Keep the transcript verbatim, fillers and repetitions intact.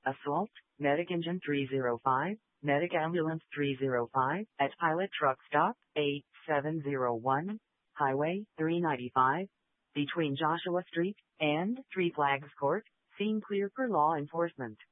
Assault, Medic Engine three oh five, Medic Ambulance three oh five, at Pilot Truck Stop, eight seven oh one, Highway three ninety-five, between Joshua Street and Three Flags Court, scene clear for law enforcement.